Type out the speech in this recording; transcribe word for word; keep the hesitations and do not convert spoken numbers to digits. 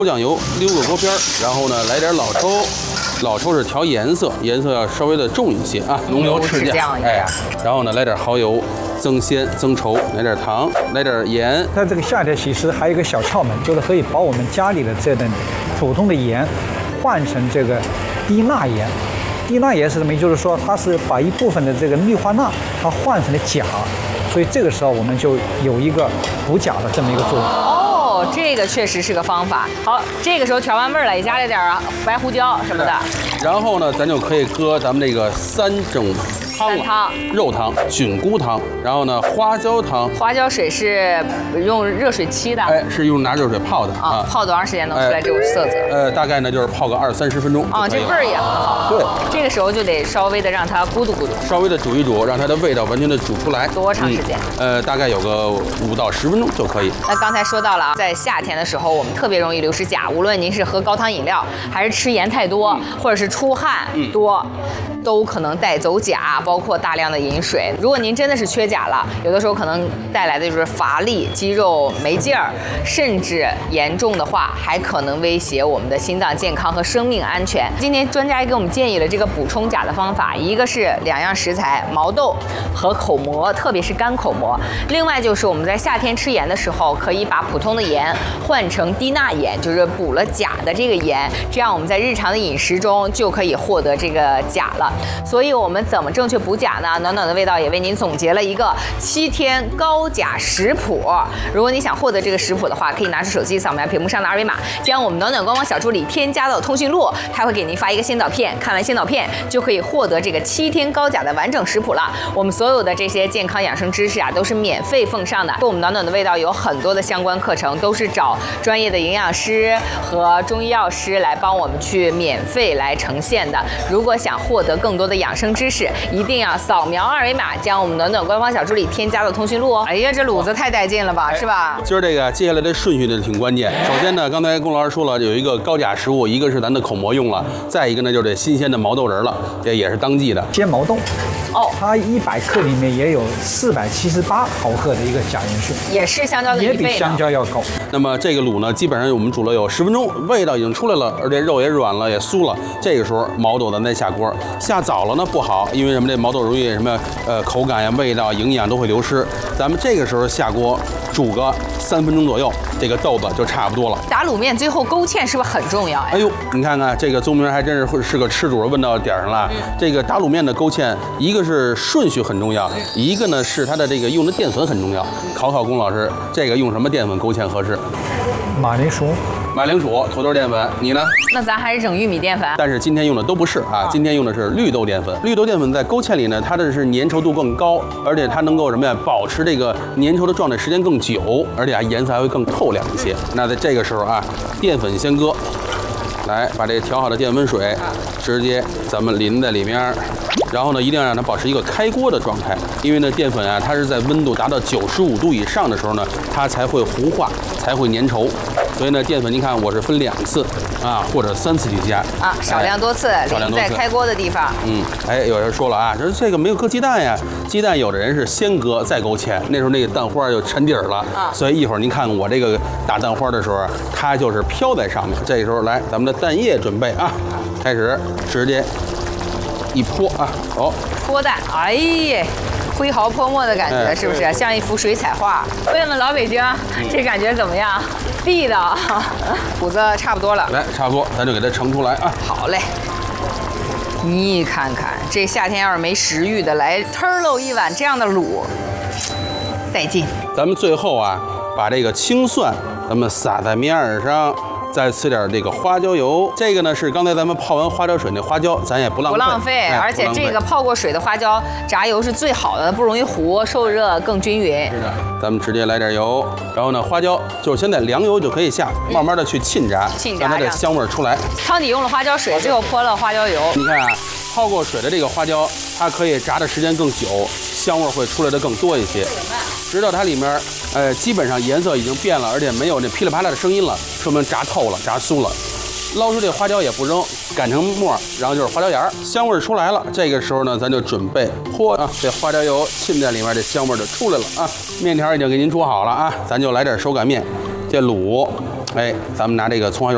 酱油溜个锅边儿，然后呢来点老抽，老抽是调颜色，颜色要稍微的重一些啊，浓油赤酱，哎，然后呢来点蚝油，增鲜增稠，来点糖，来点盐。 在这个夏天其实还有一个小窍门，就是可以把我们家里的这等普通的盐换成这个低钠盐。低钠盐是什么？也就是说它是把一部分的这个氯化钠它换成了钾，所以这个时候我们就有一个补钾的这么一个作用。 哦，这个确实是个方法。好，这个时候调完味儿了，也加了点白胡椒什么的。 然后呢，咱就可以搁咱们这个三种汤了， 汤、 肉汤、菌菇汤，然后呢花椒汤。 花椒水是用热水沏的， 哎，是用拿热水泡的啊。泡多长时间能出来这种色泽？ 呃，大概呢就是泡个二三十分钟。 啊，这味儿也很好。 对， 这个时候就得稍微的让它咕嘟咕嘟， 稍微的煮一煮，让它的味道完全的煮出来。 多长时间？ 嗯、呃，大概有个五到十分钟就可以。 那刚才说到了，在夏天的时候，我们特别容易流失钾，无论您是喝高汤饮料，还是吃盐太多，嗯、或者是出汗多。嗯都可能带走钾，包括大量的饮水。如果您真的是缺钾了，有的时候可能带来的就是乏力、肌肉没劲儿，甚至严重的话，还可能威胁我们的心脏健康和生命安全。今天专家也给我们建议了这个补充钾的方法，一个是两样食材毛豆和口蘑，特别是干口蘑；另外就是我们在夏天吃盐的时候，可以把普通的盐换成低钠盐，就是补了钾的这个盐，这样我们在日常的饮食中就可以获得这个钾了。所以我们怎么正确补钾呢？暖暖的味道也为您总结了一个七天高钾食谱。如果你想获得这个食谱的话，可以拿出手机扫描屏幕上的二维码，将我们暖暖官方小助理添加到通讯录，他会给您发一个先导片，看完先导片就可以获得这个七天高钾的完整食谱了。我们所有的这些健康养生知识啊，都是免费奉上的。我们暖暖的味道有很多的相关课程，都是找专业的营养师和中医药师来帮我们去免费来呈现的。如果想获得更多的养生知识，一定要扫描二维码，将我们暖暖官方小助理添加到通讯录哦。哎呀，这卤子太带劲了吧，是吧？ 今儿这个接下来的顺序呢挺关键。首先呢，刚才龚老师说了，有一个高钾食物，一个是咱的口蘑用了，再一个呢就是这新鲜的毛豆仁了，这也是当季的鲜毛豆。哦，它一百克里面也有四百七十八毫克的一个钾元素， 也是香蕉的一倍， 也比香蕉要高。 那么这个卤呢，基本上我们煮了有十分钟，味道已经出来了，而且肉也软了，也酥了。这个时候毛豆咱再下锅，下早了呢不好，因为什么？这毛豆容易什么呃口感呀、味道、营养都会流失。咱们这个时候下锅煮个三分钟左右，这个豆子就差不多了。 打卤面最后勾芡是不是很重要呀？ 哎呦，你看看这个宗明还真是会是个吃主，问到点上了。嗯、这个打卤面的勾芡，一个是顺序很重要，嗯、一个呢是它的这个用的淀粉很重要。考考龚老师，这个用什么淀粉勾芡合适？ 马铃薯。 马铃薯、土豆淀粉，你呢？ 那咱还是整玉米淀粉。 但是今天用的都不是啊，今天用的是绿豆淀粉。绿豆淀粉在勾芡里呢，它的是粘稠度更高，而且它能够什么呀？保持这个粘稠的状态时间更久，而且啊颜色还会更透亮一些。那在这个时候啊，淀粉先搁，来把这个调好的电温水直接咱们淋在里面。然后呢，一定要让它保持一个开锅的状态，因为呢，淀粉啊，它是在温度达到九十五度以上的时候呢，它才会糊化，才会粘稠。所以呢，淀粉您看我是分两次啊，或者三次去加啊，少量多次，淋在开锅的地方。 嗯，哎，有人说了啊，说这个没有搁鸡蛋呀，鸡蛋有的人是先搁再勾芡，那时候那个蛋花就沉底儿了啊。所以一会儿您看我这个打蛋花的时候，它就是飘在上面。这时候来，咱们的蛋液准备啊，开始直接。一泼啊，哦， 泼蛋，哎呀，挥毫泼墨的感觉，哎、是不是像一幅水彩画？问问老北京，嗯、这感觉怎么样？地道，卤子差不多了， 来，差不多，咱就给它盛出来啊。 好嘞，你看看，这夏天要是没食欲的，来腾喽一碗这样的卤，带劲。 咱们最后啊，把这个青蒜咱们撒在面上。再吃点这个花椒油，这个呢是刚才咱们泡完花椒水那花椒，咱也不浪费， 不浪费，哎、而且这个泡过水的花椒炸油是最好的，不容易糊，受热更均匀。 是的，咱们直接来点油，然后呢，花椒就是现在凉油就可以下，慢慢的去沁炸， 沁炸让它的香味出来。 汤底用了花椒水，最后泼了花椒油。 你看啊，泡过水的这个花椒，它可以炸的时间更久，香味会出来的更多一些。直到它里面，呃，基本上颜色已经变了，而且没有那噼里啪啦的声音了，说明炸透了，炸酥了。捞出这花椒也不扔，擀成末，然后就是花椒芽儿，香味出来了。这个时候呢，咱就准备泼啊，这花椒油浸在里面，这香味就出来了啊。面条已经给您煮好了啊，咱就来点手擀面，这卤，哎，咱们拿这个葱花油。